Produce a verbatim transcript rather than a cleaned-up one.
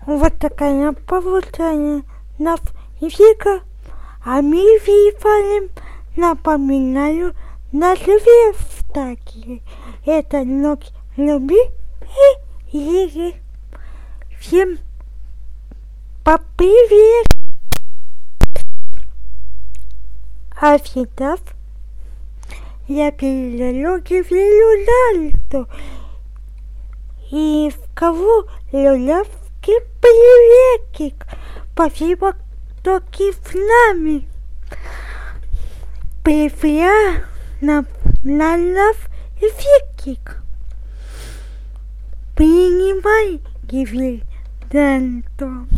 Вот такая получается нас вика, а мы вифалим, напоминаю, наши вестаки. Это ночь люби и ели. Всем попривет. А сейчас я передаю Люляльту. И в кого люлявский приветик. Спасибо, кто с нами. Привет на, на наш эфирчик. Принимай, Гивиль Дантон.